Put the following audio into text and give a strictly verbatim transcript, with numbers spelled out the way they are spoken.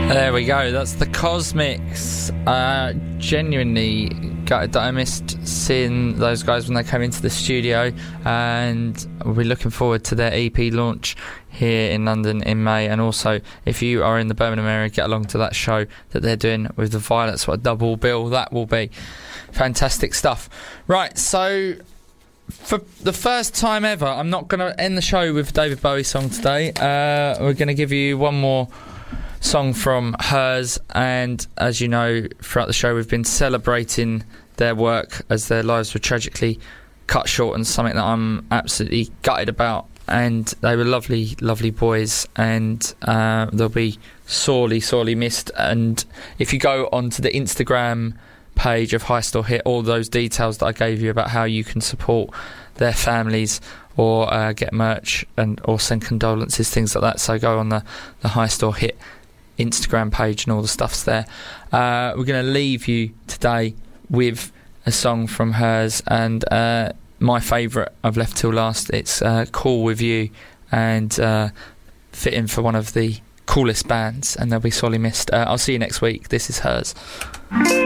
There we go, that's the Cosmics. Uh, genuinely gutted that I missed seeing those guys when they came into the studio, and we'll be looking forward to their E P launch here in London in May. And also, if you are in the Birmingham area, get along to that show that they're doing with the Violets. What a double bill that will be. Fantastic stuff. Right, so for the first time ever, I'm not going to end the show with a David Bowie song today. Uh, we're going to give you one more song from Hers, and as you know, throughout the show we've been celebrating their work as their lives were tragically cut short, and something that I'm absolutely gutted about. And they were lovely lovely boys, and uh, they'll be sorely sorely missed. And if you go onto the Instagram page of High Store Hit, all those details that I gave you about how you can support their families or uh, get merch and or send condolences, things like that, so go on the, the High Store Hit Instagram page and all the stuff's there. Uh, we're going to leave you today with a song from Hers, and uh, my favourite I've left till last. It's uh, Cool With You, and uh, fitting for one of the coolest bands, and they'll be sorely missed. Uh, I'll see you next week. This is Hers.